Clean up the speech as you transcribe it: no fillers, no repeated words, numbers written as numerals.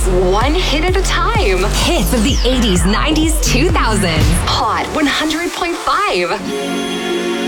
one hit at a time. Hits of the 80s, 90s, 2000s. Hot 100.5.